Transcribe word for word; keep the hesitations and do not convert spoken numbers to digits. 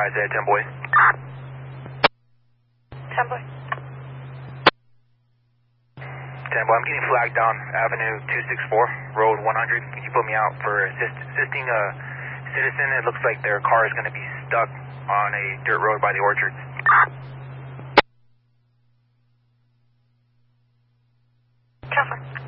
advise that, ten boy. ten boy. ten boy, I'm getting flagged down Avenue two sixty-four, Road one hundred. Can you put me out for assist, assisting a citizen? It looks like their car is going to be stuck on a dirt road by the orchards. Cover.